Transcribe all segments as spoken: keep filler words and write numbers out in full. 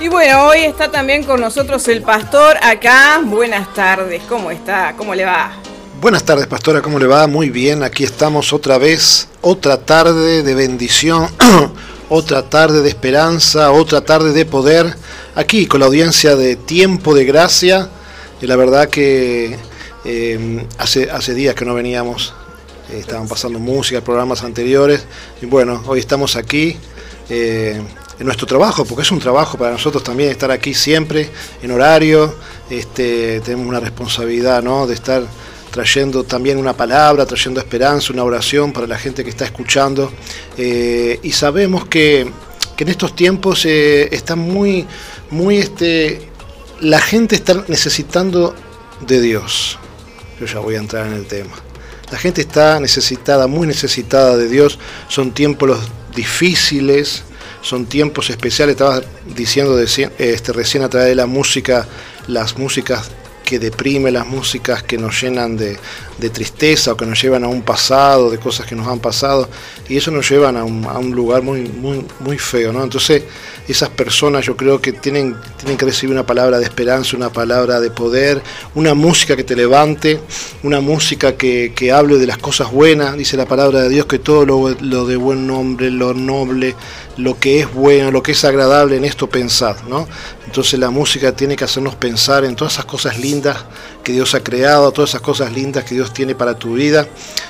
Y bueno, hoy está también con nosotros el pastor acá. Buenas tardes, ¿cómo está? ¿Cómo le va? Buenas tardes, pastora, ¿cómo le va? Muy bien, aquí estamos otra vez, otra tarde de bendición, otra tarde de esperanza, otra tarde de poder, aquí con la audiencia de Tiempo de Gracia. Y la verdad que eh, hace, hace días que no veníamos, eh, estaban pasando música, programas anteriores, y bueno, hoy estamos aquí. Eh, en nuestro trabajo, porque es un trabajo para nosotros también estar aquí siempre en horario. Este, tenemos una responsabilidad, ¿no?, de estar trayendo también una palabra, trayendo esperanza, una oración para la gente que está escuchando, eh, y sabemos que, que en estos tiempos eh, está muy, muy este, la gente está necesitando de Dios. Yo ya voy a entrar en el tema. La gente está necesitada, muy necesitada de Dios. Son tiempos difíciles, son tiempos especiales. Estaba diciendo de, este, recién a través de la música, las músicas que deprimen, las músicas que nos llenan de, de tristeza o que nos llevan a un pasado, de cosas que nos han pasado, y eso nos llevan a un, a un lugar muy, muy, muy feo, ¿no? Entonces esas personas yo creo que tienen, tienen que recibir una palabra de esperanza, una palabra de poder, una música que te levante, una música que, que hable de las cosas buenas. Dice la palabra de Dios que todo lo, lo de buen nombre, lo noble, lo que es bueno, lo que es agradable, en esto pensad, ¿no? Entonces la música tiene que hacernos pensar en todas esas cosas lindas que Dios ha creado, todas esas cosas lindas que Dios tiene para tu vida,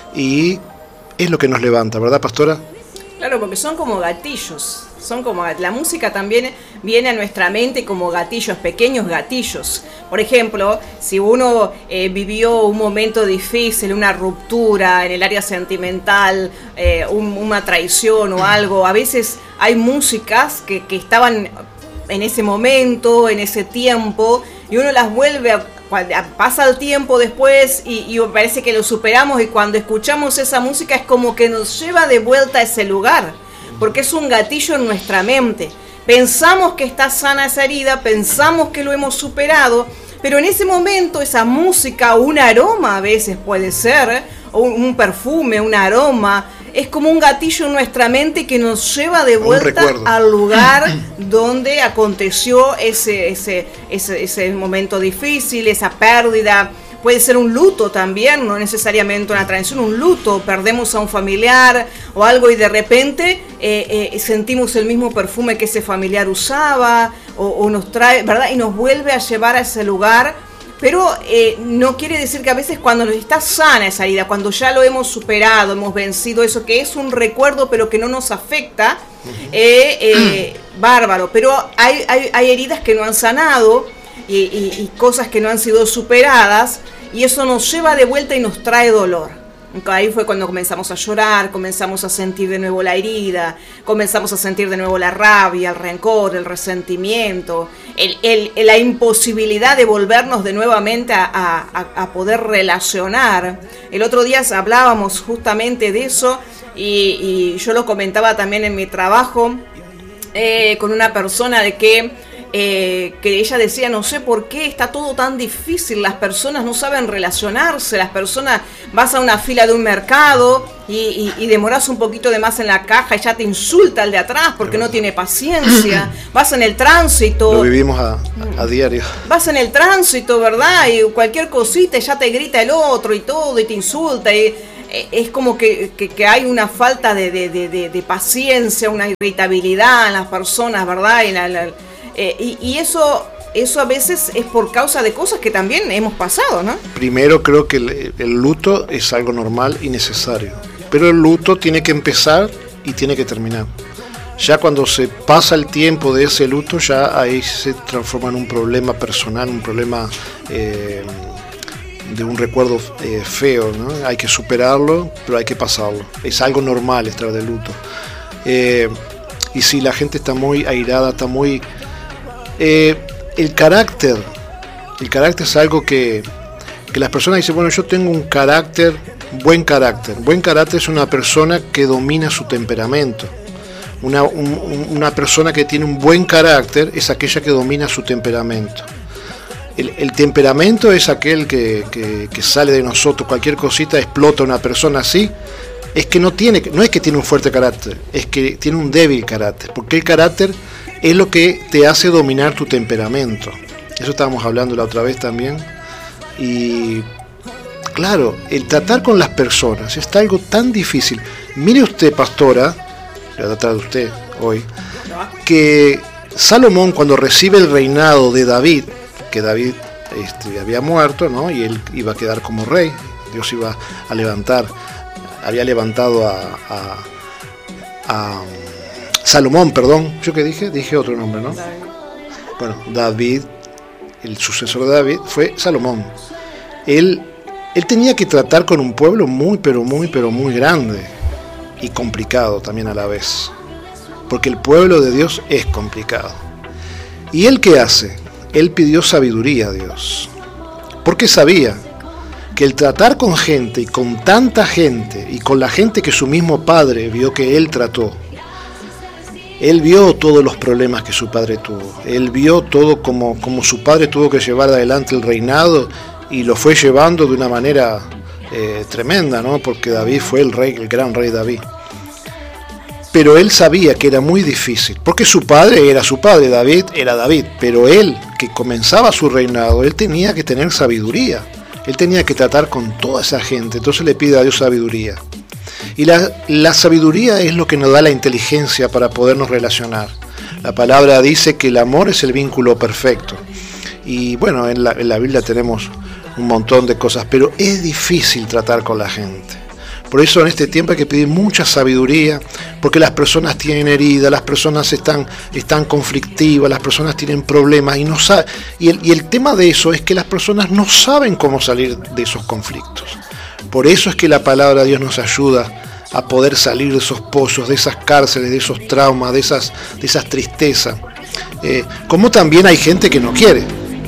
y es lo que nos levanta, ¿verdad, pastora? Claro, porque son como gatillos, son como, la música también viene a nuestra mente como gatillos, pequeños gatillos. Por ejemplo, si uno eh, vivió un momento difícil, una ruptura en el área sentimental, eh, un, una traición o algo, a veces hay músicas que, que estaban en ese momento, en ese tiempo, y uno las vuelve a... Pasa el tiempo después y, y parece que lo superamos, y cuando escuchamos esa música es como que nos lleva de vuelta a ese lugar, porque es un gatillo en nuestra mente. Pensamos que está sana esa herida, pensamos que lo hemos superado, pero en ese momento esa música, un aroma a veces puede ser, o un, un perfume, un aroma, es como un gatillo en nuestra mente que nos lleva de vuelta al lugar donde aconteció ese, ese, ese, ese momento difícil, esa pérdida. Puede ser un luto también, no necesariamente una traición, un luto, perdemos a un familiar o algo y de repente eh, eh, sentimos el mismo perfume que ese familiar usaba, o, o nos trae, ¿verdad? Y nos vuelve a llevar a ese lugar. Pero eh, no quiere decir que a veces cuando está sana esa herida, cuando ya lo hemos superado, hemos vencido eso, que es un recuerdo pero que no nos afecta, eh, eh, bárbaro. Pero hay, hay, hay heridas que no han sanado y, y, y cosas que no han sido superadas, y eso nos lleva de vuelta y nos trae dolor. Ahí fue cuando comenzamos a llorar, comenzamos a sentir de nuevo la herida, comenzamos a sentir de nuevo la rabia, el rencor, el resentimiento, el, el, la imposibilidad de volvernos de nuevamente a, a, a poder relacionar. El otro día hablábamos justamente de eso, y, y yo lo comentaba también en mi trabajo eh, con una persona de que... Eh, que ella decía, no sé por qué está todo tan difícil, las personas no saben relacionarse, las personas, vas a una fila de un mercado y, y, y demoras un poquito de más en la caja y ya te insulta el de atrás porque no tiene paciencia, vas en el tránsito, lo vivimos a, a, a diario, vas en el tránsito, ¿verdad? Y cualquier cosita ya te grita el otro y todo y te insulta, y es como que, que, que hay una falta de, de, de, de paciencia, una irritabilidad en las personas, ¿verdad? Y la, la, Eh, y, y eso eso a veces es por causa de cosas que también hemos pasado, ¿no? Primero creo que el, el luto es algo normal y necesario, pero el luto tiene que empezar y tiene que terminar. Ya cuando se pasa el tiempo de ese luto, ya ahí se transforma en un problema personal, un problema eh, de un recuerdo eh, feo, ¿no? Hay que superarlo, pero hay que pasarlo. Es algo normal estar de luto. Eh, y si la gente está muy airada, está muy... Eh, el carácter, el carácter es algo que, que las personas dicen, bueno, yo tengo un carácter, buen carácter. Buen carácter es una persona que domina su temperamento. Una, un, una persona que tiene un buen carácter es aquella que domina su temperamento. El, el temperamento es aquel que, que, que sale de nosotros, cualquier cosita explota a una persona así. Es que no tiene, no es que tiene un fuerte carácter, es que tiene un débil carácter, porque el carácter es lo que te hace dominar tu temperamento. Eso estábamos hablando la otra vez también. Y claro, el tratar con las personas es algo tan difícil. Mire usted, pastora, voy a tratar de usted hoy, que Salomón, cuando recibe el reinado de David, que David este, había muerto, ¿no? Y él iba a quedar como rey, Dios iba a levantar, había levantado a, a, a Salomón, perdón, ¿yo qué dije? Dije otro nombre, ¿no? David. Bueno, David, el sucesor de David fue Salomón. Él, él tenía que tratar con un pueblo muy, pero muy, pero muy grande y complicado también a la vez, porque el pueblo de Dios es complicado. ¿Y él qué hace? Él pidió sabiduría a Dios, porque sabía que el tratar con gente y con tanta gente y con la gente que su mismo padre vio que él trató, él vio todos los problemas que su padre tuvo, él vio todo como, como su padre tuvo que llevar adelante el reinado y lo fue llevando de una manera eh, tremenda, ¿no? Porque David fue el rey, el gran rey David. Pero él sabía que era muy difícil, porque su padre era su padre, David era David, pero él, que comenzaba su reinado, él tenía que tener sabiduría, él tenía que tratar con toda esa gente, entonces le pide a Dios sabiduría. Y la, la sabiduría es lo que nos da la inteligencia para podernos relacionar. La palabra dice que el amor es el vínculo perfecto. Y bueno, en la, en la Biblia tenemos un montón de cosas, pero es difícil tratar con la gente. Por eso en este tiempo hay que pedir mucha sabiduría, porque las personas tienen heridas, las personas están, están conflictivas, las personas tienen problemas y no saben. Y el, y el tema de eso es que las personas no saben cómo salir de esos conflictos. Por eso es que la palabra de Dios nos ayuda a poder salir de esos pozos, de esas cárceles, de esos traumas, de esas, de esas tristezas. Eh, como también hay gente que no quiere.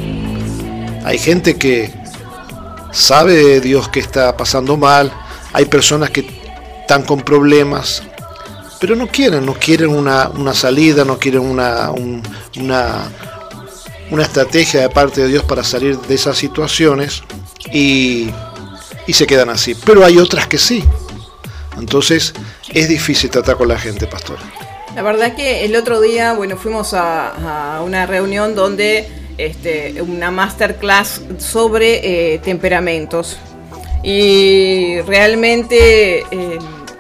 Hay gente que sabe de Dios que está pasando mal. Hay personas que están con problemas, pero no quieren, no quieren una, una salida, no quieren una, un, una, una estrategia de parte de Dios para salir de esas situaciones y, y se quedan así. Pero hay otras que sí. Entonces es difícil tratar con la gente, pastora. La verdad que el otro día, bueno, fuimos a, a una reunión donde este, una masterclass sobre eh, temperamentos. Y realmente eh,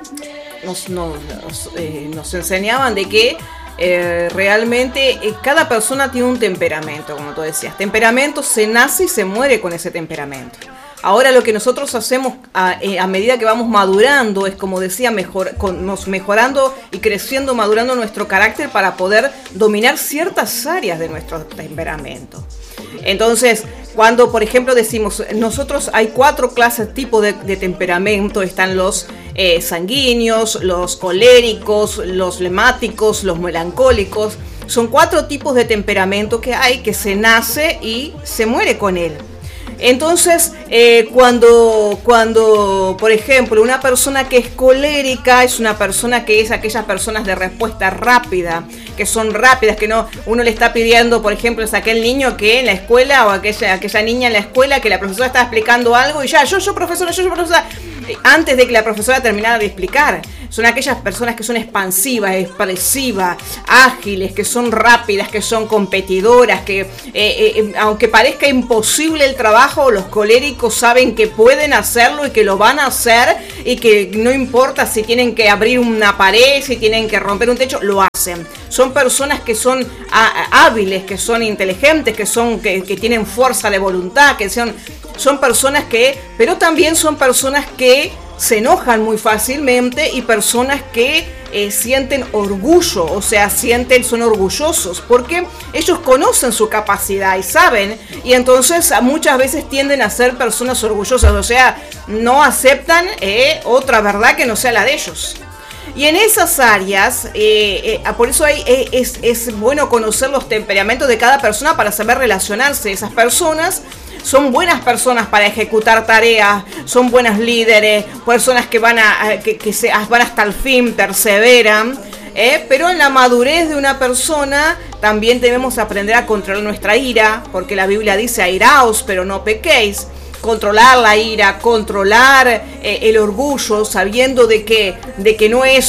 nos, nos, nos, eh, nos enseñaban de que eh, realmente eh, cada persona tiene un temperamento, como tú decías. Temperamento se nace y se muere con ese temperamento. Ahora lo que nosotros hacemos a, a medida que vamos madurando es, como decía, mejor, con, nos mejorando y creciendo, madurando nuestro carácter para poder dominar ciertas áreas de nuestro temperamento. Entonces, cuando por ejemplo decimos, nosotros hay cuatro clases, tipos de, de temperamento, están los eh, sanguíneos, los coléricos, los flemáticos, los melancólicos. Son cuatro tipos de temperamento que hay, que se nace y se muere con él. Entonces, eh, cuando, cuando, por ejemplo, una persona que es colérica es una persona que es aquellas personas de respuesta rápida, que son rápidas, que no, uno le está pidiendo, por ejemplo, es aquel niño que en la escuela o aquella, aquella niña en la escuela que la profesora está explicando algo y ya, yo, yo, profesora, yo, yo, profesora, antes de que la profesora terminara de explicar. Son aquellas personas que son expansivas, expresivas, ágiles, que son rápidas, que son competidoras, que eh, eh, aunque parezca imposible el trabajo, los coléricos saben que pueden hacerlo y que lo van a hacer y que no importa si tienen que abrir una pared, si tienen que romper un techo, lo hacen. Son personas que son hábiles, que son inteligentes, que son que, que tienen fuerza de voluntad, que son, son personas que, pero también son personas que se enojan muy fácilmente y personas que eh, sienten orgullo, o sea, sienten, son orgullosos, porque ellos conocen su capacidad y saben, y entonces muchas veces tienden a ser personas orgullosas, o sea, no aceptan eh, otra verdad que no sea la de ellos. Y en esas áreas, eh, eh, por eso hay, eh, es, es bueno conocer los temperamentos de cada persona para saber relacionarse. Esas personas son buenas personas para ejecutar tareas, son buenas líderes, personas que van, a, que, que se, van hasta el fin, perseveran. Eh, pero en la madurez de una persona también debemos aprender a controlar nuestra ira, porque la Biblia dice airaos, pero no pequéis. Controlar la ira, controlar eh, el orgullo, sabiendo de que, de que no es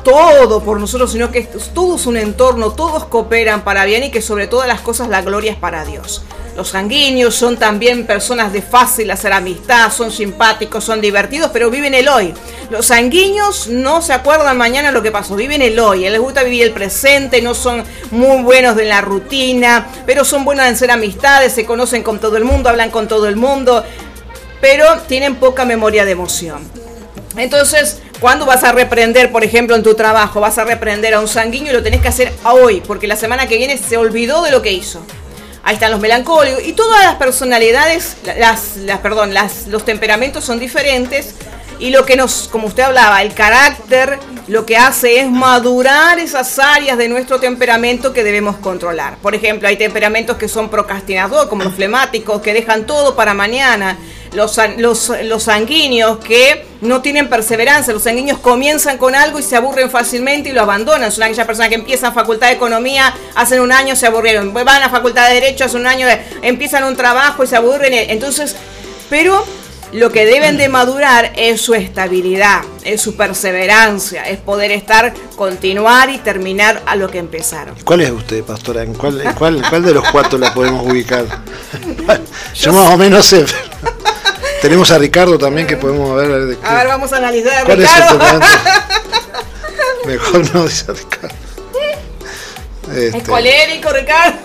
todo por nosotros, sino que todo es un entorno, todos cooperan para bien y que sobre todas las cosas la gloria es para Dios. Los sanguíneos son también personas de fácil hacer amistad, son simpáticos, son divertidos, pero viven el hoy. Los sanguíneos no se acuerdan mañana lo que pasó, viven el hoy, les gusta vivir el presente, no son muy buenos en la rutina, pero son buenos en hacer amistades, se conocen con todo el mundo, hablan con todo el mundo, pero tienen poca memoria de emoción. Entonces, cuando vas a reprender, por ejemplo, en tu trabajo, vas a reprender a un sanguíneo y lo tenés que hacer hoy, porque la semana que viene se olvidó de lo que hizo. Ahí están los melancólicos y todas las personalidades, las, las, perdón, las, los temperamentos son diferentes y lo que nos, como usted hablaba, el carácter lo que hace es madurar esas áreas de nuestro temperamento que debemos controlar. Por ejemplo, hay temperamentos que son procrastinadores, como los flemáticos, que dejan todo para mañana. Los, los, los sanguíneos que no tienen perseverancia. Los sanguíneos comienzan con algo y se aburren fácilmente y lo abandonan. Son aquellas personas que empiezan facultad de economía, hacen un año, se aburrieron. Van a facultad de derecho, hacen un año, empiezan un trabajo y se aburren. Entonces, pero lo que deben de madurar es su estabilidad, es su perseverancia, es poder estar, continuar y terminar a lo que empezaron. ¿Cuál es usted, pastora? ¿En cuál, en cuál, en cuál de los cuatro la podemos ubicar? Yo más o menos sé. Tenemos a Ricardo también que podemos ver. De qué. A ver, vamos a analizar a ¿Cuál Ricardo. Es el Mejor no, dice Ricardo. Este. Es colérico, Ricardo.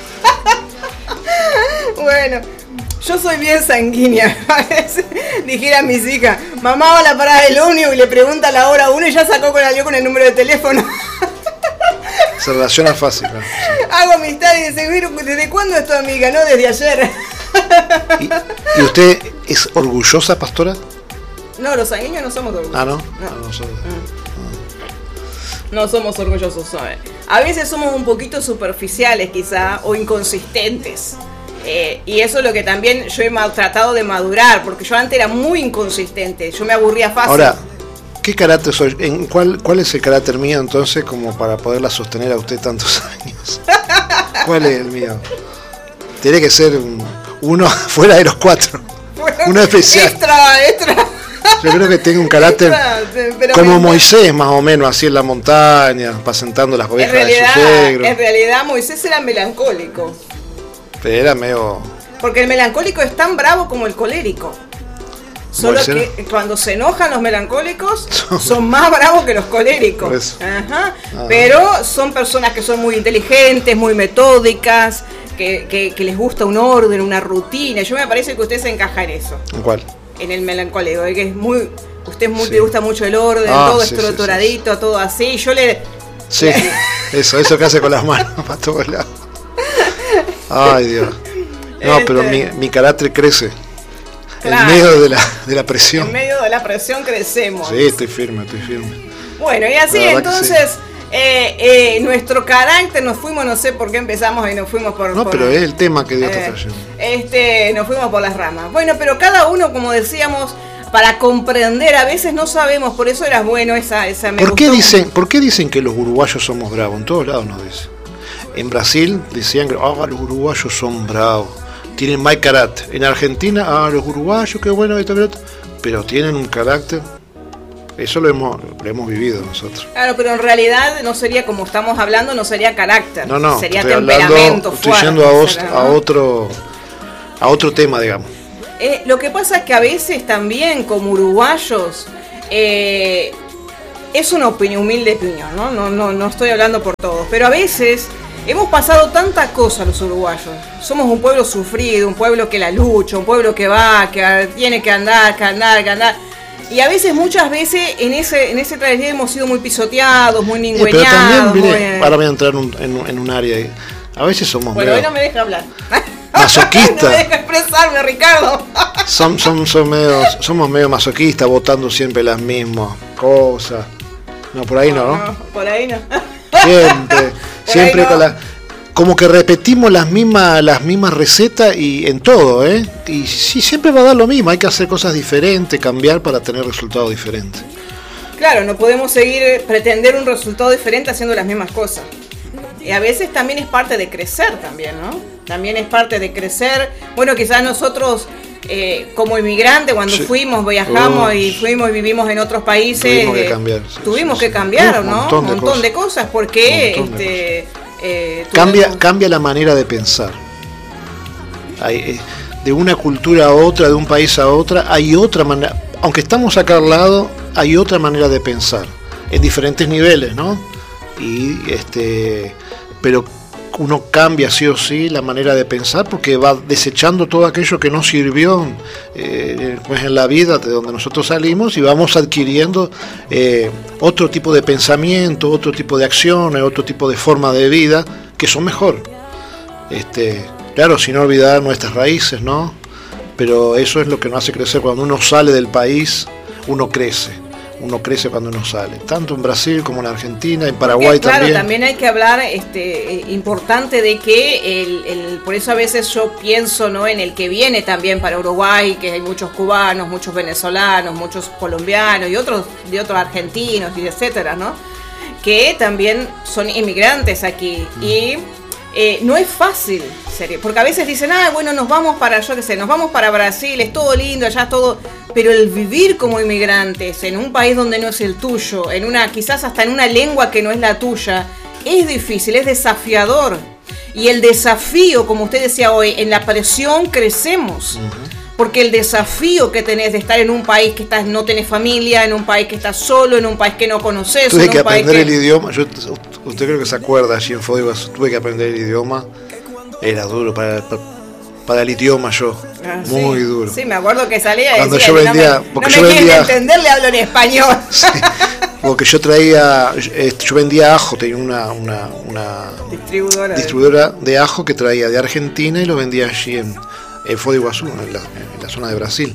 Bueno, yo soy bien sanguínea. Dijeran mis hijas, mamá va a la parada del ómnibus y le pregunta a la hora uno y ya sacó con el, con el número de teléfono. Se relaciona fácil, ¿no? Sí. Hago amistad y dice, ¿desde cuándo es tu amiga? No, desde ayer. ¿Y, ¿Y usted es orgullosa, pastora? No, los sanguíneos no somos orgullosos. Ah, ¿no? No, Ah, no, somos. Mm. no somos orgullosos, ¿sabes? A veces somos un poquito superficiales quizá o inconsistentes. Eh, y eso es lo que también yo he tratado de madurar, porque yo antes era muy inconsistente, yo me aburría fácil. Ahora, ¿qué carácter soy? ¿En cuál, ¿Cuál es el carácter mío entonces como para poderla sostener a usted tantos años? ¿Cuál es el mío? Tiene que ser un, uno fuera de los cuatro. Bueno, uno especial. Extra, extra. Yo creo que tiene un carácter extra, como Moisés, más o menos, así en la montaña, apacentando las ovejas de su suegro. En realidad Moisés era melancólico. Pero era medio... Porque el melancólico es tan bravo como el colérico. Solo que cuando se enojan los melancólicos son más bravos que los coléricos. Ajá. Ah. Pero son personas que son muy inteligentes, muy metódicas, que, que, que les gusta un orden, una rutina. Yo me parece que usted se encaja en eso. ¿En cuál? En el melancólico, que es muy, usted es muy, sí. Le gusta mucho el orden, ah, todo sí, estructuradito, sí, sí. todo así. Yo le... Sí, le... eso, eso que hace con las manos para todos lados. Ay, Dios. No, este... pero mi, mi carácter crece. Claro. En medio de la, de la presión. En medio de la presión crecemos. Sí, estoy firme, estoy firme. Bueno, y así entonces, sí. eh, eh, nuestro carácter, nos fuimos, no sé por qué empezamos y nos fuimos por... No, por, pero es el tema que Dios eh, está trayendo. Este, nos fuimos por las ramas. Bueno, pero cada uno, como decíamos, para comprender, a veces no sabemos, por eso era bueno esa... esa me ¿Por, qué gustó. dicen, ¿Por qué dicen que los uruguayos somos bravos? En todos lados nos dicen. En Brasil decían que oh, los uruguayos son bravos. Tienen mal carácter. En Argentina, ah, los uruguayos, qué bueno, esto, esto, pero tienen un carácter. Eso lo hemos, lo hemos vivido nosotros. Claro, pero en realidad no sería como estamos hablando, no sería carácter. No, no. Sería estoy temperamento hablando, fuerte. Estoy yendo a, os, a otro, a otro tema, digamos. Eh, lo que pasa es que a veces también, como uruguayos, eh, es una opinión, humilde opinión, ¿no? No, no, no estoy hablando por todos, pero a veces hemos pasado tanta cosa los uruguayos. Somos un pueblo sufrido, un pueblo que la lucha, un pueblo que va, que tiene que andar, que andar, que andar. Y a veces, muchas veces, en ese en ese trayecto hemos sido muy pisoteados, muy ningüeñados. Eh, pero también, mire, muy... ahora voy a entrar en, en, en un área ahí. A veces somos bueno, medio... hoy no me deja hablar. Masoquistas. No me deja expresarme, Ricardo. Son, son, son medio, somos medio masoquistas, votando siempre las mismas cosas. No, por ahí no, ¿no? No, por ahí no. Siempre, siempre no. Con la, como que repetimos las mismas, las mismas recetas y en todo, ¿eh? Y sí, siempre va a dar lo mismo, hay que hacer cosas diferentes, cambiar para tener resultados diferentes. Claro, no podemos seguir, pretender un resultado diferente haciendo las mismas cosas. Y a veces también es parte de crecer también, ¿no? También es parte de crecer. Bueno, quizás nosotros eh, como inmigrante, cuando sí. fuimos, viajamos uh, y fuimos y vivimos en otros países, tuvimos que cambiar. Sí, tuvimos sí, que cambiar, sí. ¿no? Un montón, de, un montón cosas. de cosas, porque este, cosas. Eh, cambia, tuvimos... cambia la manera de pensar. Hay, eh, de una cultura a otra, de un país a otra, hay otra manera, aunque estamos acá al lado, hay otra manera de pensar, en diferentes niveles, ¿no? Y este, pero uno cambia sí o sí la manera de pensar porque va desechando todo aquello que no sirvió eh, pues en la vida de donde nosotros salimos y vamos adquiriendo eh, otro tipo de pensamiento, otro tipo de acciones, otro tipo de forma de vida que son mejor. Este, claro, sin olvidar nuestras raíces, ¿no? Pero eso es lo que nos hace crecer. Cuando uno sale del país, uno crece. Uno crece cuando uno sale, tanto en Brasil como en Argentina, en Paraguay. Porque, claro, también. Claro, también hay que hablar, este, importante de que, el, el, por eso a veces yo pienso, ¿no?, en el que viene también para Uruguay, que hay muchos cubanos, muchos venezolanos, muchos colombianos y otros, de otros argentinos y etcétera, ¿no?, que también son inmigrantes aquí mm. y eh, no es fácil, serio, porque a veces dicen, ah, bueno, nos vamos para, yo qué sé, nos vamos para Brasil, es todo lindo, allá es todo, pero el vivir como inmigrantes en un país donde no es el tuyo, en una, quizás hasta en una lengua que no es la tuya, es difícil, es desafiador, y el desafío, como usted decía hoy, en la presión crecemos, uh-huh. porque el desafío que tenés de estar en un país que estás, no tenés familia, en un país que estás solo, en un país que no conoces, tuve en un que país aprender que... el idioma, yo, usted creo que se acuerda, allí en Fodibas, tuve que aprender el idioma, era duro para, para, para el idioma yo, ah, muy sí, duro. Sí, me acuerdo que salía y cuando decía, yo vendía, no me, porque no yo me vendía, entender, le hablo en español. Sí, porque yo traía, yo vendía ajo, tenía una, una, una distribuidora, distribuidora de ajo que traía de Argentina y lo vendía allí en, en Foz do Iguazú, en la, en la zona de Brasil.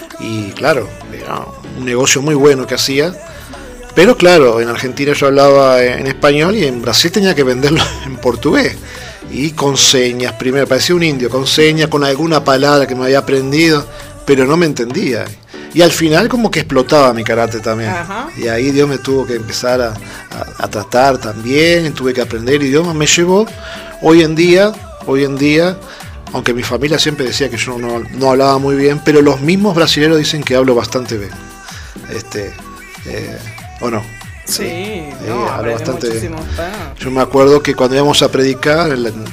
Y claro, era un negocio muy bueno que hacía. Pero claro, en Argentina yo hablaba en español y en Brasil tenía que venderlo en portugués. Y con señas, primero, parecía un indio, con señas, con alguna palabra que me había aprendido, pero no me entendía. Y al final como que explotaba mi carácter también. Ajá. Y ahí Dios me tuvo que empezar a, a, a tratar también, tuve que aprender idiomas. Me llevó, hoy en día, hoy en día, aunque mi familia siempre decía que yo no, no hablaba muy bien, pero los mismos brasileños dicen que hablo bastante bien. Este... Eh, ¿O no? Sí, eh, no, hablo bastante bien. Yo me acuerdo que cuando íbamos a predicar, en la, en,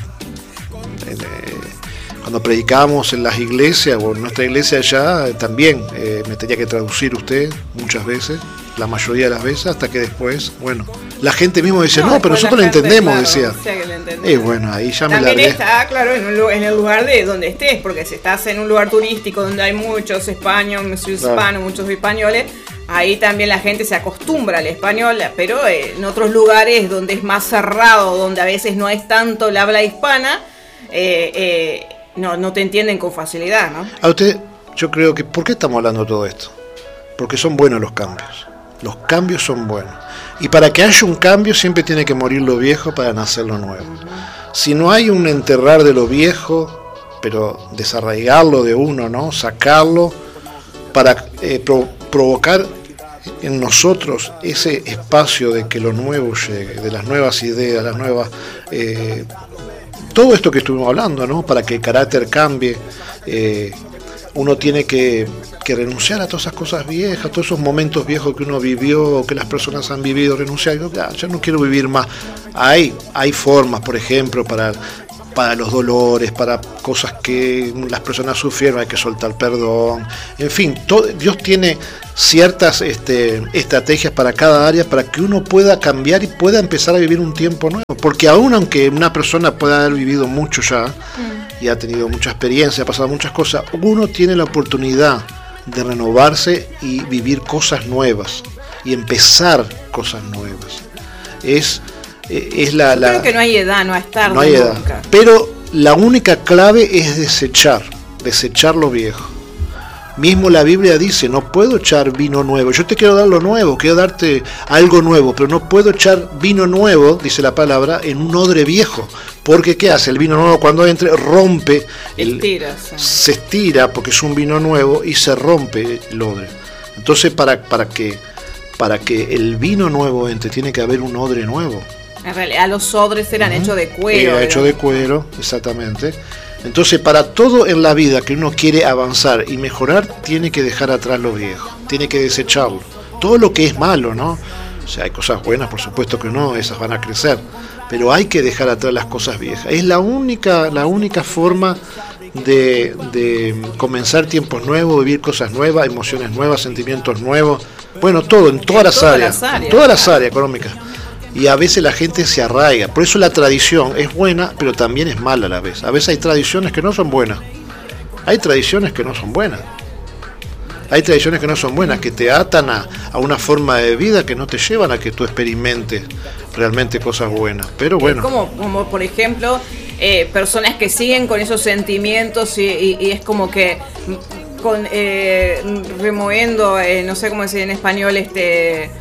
en, eh, cuando predicábamos en las iglesias, o en nuestra iglesia allá, eh, también eh, me tenía que traducir usted muchas veces, la mayoría de las veces, hasta que después, bueno, la gente mismo decía, no, no pero nosotros lo entendemos, claro, decía. Y eh, bueno, ahí ya también me largué. Está, claro, en, un, en el lugar de donde estés, porque si estás en un lugar turístico donde hay muchos españoles, muchos hispanos, claro. muchos españoles, ahí también la gente se acostumbra al español, pero en otros lugares donde es más cerrado, donde a veces no es tanto la habla hispana, eh, eh, no, no te entienden con facilidad, ¿no? A usted, yo creo que, ¿por qué estamos hablando de todo esto? Porque son buenos los cambios. Los cambios son buenos. Y para que haya un cambio siempre tiene que morir lo viejo para nacer lo nuevo. Uh-huh. Si no hay un enterrar de lo viejo, pero desarraigarlo de uno, ¿no? Sacarlo para eh, pro- provocar en nosotros ese espacio de que lo nuevo llegue, de las nuevas ideas, las nuevas eh, todo esto que estuvimos hablando, ¿no? Para que el carácter cambie, eh, uno tiene que, que renunciar a todas esas cosas viejas, todos esos momentos viejos que uno vivió, que las personas han vivido, renunciar, yo, ya, yo no quiero vivir más. Hay, hay formas, por ejemplo, para para los dolores, para cosas que las personas sufrieron, hay que soltar perdón, en fin, todo, Dios tiene ciertas este, estrategias para cada área para que uno pueda cambiar y pueda empezar a vivir un tiempo nuevo, porque aún aunque una persona pueda haber vivido mucho ya mm. y ha tenido mucha experiencia, ha pasado muchas cosas, uno tiene la oportunidad de renovarse y vivir cosas nuevas y empezar cosas nuevas. Es Es la, Yo la, creo que no hay edad, no es tarde. No hay edad. Nunca. Pero la única clave es desechar, desechar lo viejo. Mismo la Biblia dice, no puedo echar vino nuevo. Yo te quiero dar lo nuevo, quiero darte algo nuevo, pero no puedo echar vino nuevo, dice la palabra, en un odre viejo. Porque ¿qué hace? El vino nuevo cuando entre rompe, el, estira, sí. se estira porque es un vino nuevo y se rompe el odre. Entonces para, para, que, para que el vino nuevo entre tiene que haber un odre nuevo. En realidad los odres eran uh-huh. hechos de cuero. Era hecho de cuero, exactamente. Entonces, para todo en la vida que uno quiere avanzar y mejorar, tiene que dejar atrás lo viejo, tiene que desecharlo. Todo lo que es malo, ¿no? O sea, hay cosas buenas, por supuesto que no, esas van a crecer, pero hay que dejar atrás las cosas viejas. Es la única, la única forma de, de comenzar tiempos nuevos, vivir cosas nuevas, emociones nuevas, sentimientos nuevos. Bueno, todo, en todas, en las, todas áreas, las áreas, en todas las áreas económicas. Y a veces la gente se arraiga. Por eso la tradición es buena, pero también es mala a la vez. A veces hay tradiciones que no son buenas. Hay tradiciones que no son buenas. Hay tradiciones que no son buenas, que te atan a, a una forma de vida que no te llevan a que tú experimentes realmente cosas buenas. Pero bueno. Como, como por ejemplo, eh, personas que siguen con esos sentimientos y, y, y es como que con eh, removiendo, eh, no sé cómo decir en español, este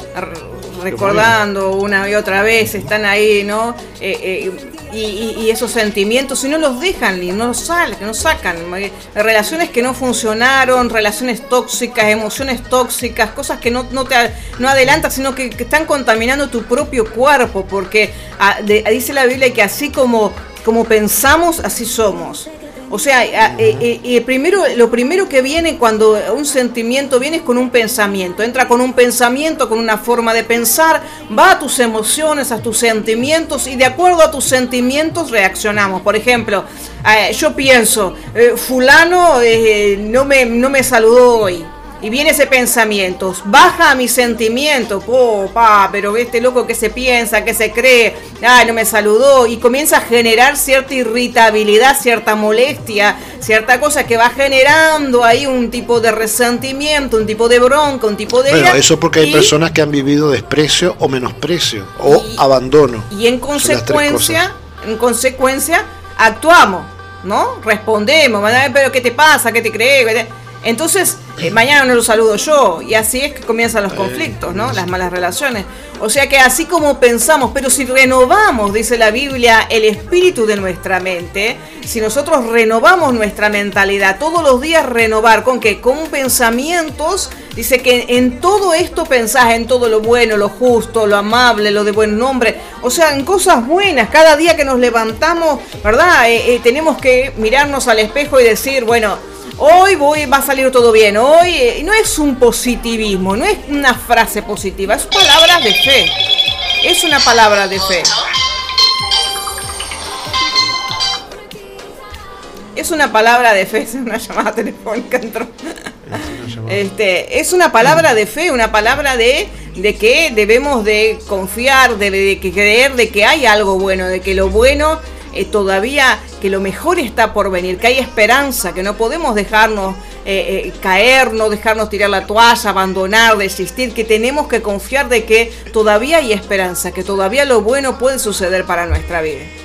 recordando una y otra vez, están ahí, ¿no? Eh, eh, y, y, y esos sentimientos, y no los dejan, y no los salen, no sacan. Relaciones que no funcionaron, relaciones tóxicas, emociones tóxicas, cosas que no, no te no adelantan, sino que, que están contaminando tu propio cuerpo, porque a, de, dice la Biblia que así como, como pensamos, así somos. O sea, eh, eh, primero, lo primero que viene cuando un sentimiento viene es con un pensamiento. Entra con un pensamiento, con una forma de pensar, va a tus emociones, a tus sentimientos, y de acuerdo a tus sentimientos reaccionamos. Por ejemplo, eh, yo pienso, eh, fulano eh, no me, no me saludó hoy. Y viene ese pensamiento, baja a mis sentimientos, oh, pa, pero este loco que se piensa, que se cree, ay, no me saludó, y comienza a generar cierta irritabilidad, cierta molestia, cierta cosa que va generando ahí un tipo de resentimiento, un tipo de bronca, un tipo de... Bueno, eso porque hay y, personas que han vivido desprecio o menosprecio, o y, abandono. Y en consecuencia, en consecuencia, actuamos, ¿no? Respondemos, pero ¿qué te pasa? ¿Qué te crees? Entonces, eh, mañana no lo saludo yo, y así es que comienzan los conflictos, ¿no? Las malas relaciones. O sea que así como pensamos, pero si renovamos, dice la Biblia, el espíritu de nuestra mente, si nosotros renovamos nuestra mentalidad, todos los días renovar, ¿con qué? Con pensamientos, dice que en todo esto pensás, en todo lo bueno, lo justo, lo amable, lo de buen nombre, o sea, en cosas buenas. Cada día que nos levantamos, ¿verdad? Eh, eh, tenemos que mirarnos al espejo y decir, bueno, hoy voy, va a salir todo bien. Hoy eh, no es un positivismo, no es una frase positiva, es palabras de fe. Es una palabra de fe. Es una palabra de fe, es una llamada telefónica entró. Este, es una palabra de fe, una palabra de, de que debemos de confiar, de, de que creer de que hay algo bueno, de que lo bueno eh, todavía, que lo mejor está por venir, que hay esperanza, que no podemos dejarnos eh, eh, caer, no dejarnos tirar la toalla, abandonar, desistir, que tenemos que confiar de que todavía hay esperanza, que todavía lo bueno puede suceder para nuestra vida.